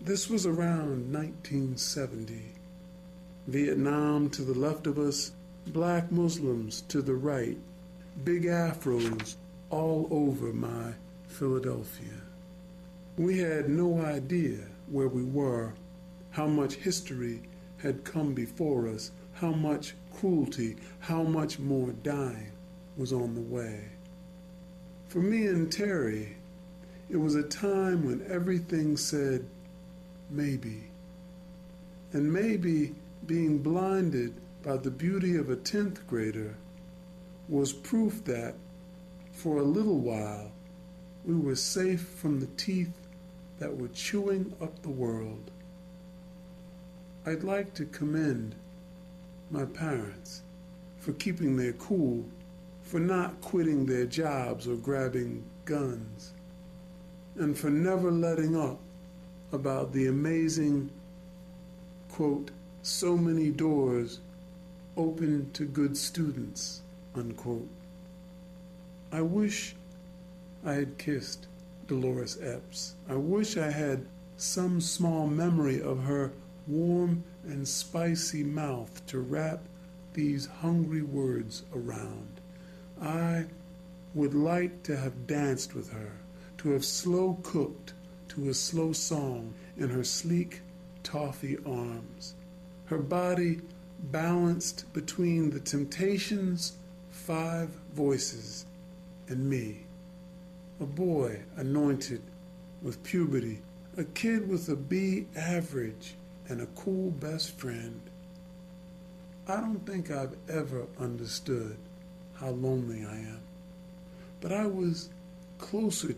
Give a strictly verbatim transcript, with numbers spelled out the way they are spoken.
This was around nineteen seventy. Vietnam to the left of us, black Muslims to the right, big afros all over my Philadelphia. We had no idea where we were, how much history had come before us, how much cruelty, how much more dying was on the way. For me and Terry, it was a time when everything said, maybe. And maybe being blinded by the beauty of a tenth grader was proof that, for a little while, we were safe from the teeth that were chewing up the world. I'd like to commend my parents for keeping their cool, for not quitting their jobs or grabbing guns, and for never letting up about the amazing, quote, so many doors open to good students, unquote. I wish I had kissed Dolores Epps. I wish I had some small memory of her warm and spicy mouth to wrap these hungry words around. I would like to have danced with her, to have slow cooked to a slow song in her sleek toffee arms, her body balanced between the Temptations' five voices and me, a boy anointed with puberty, a kid with a B average and a cool best friend. I don't think I've ever understood how lonely I am, but I was closer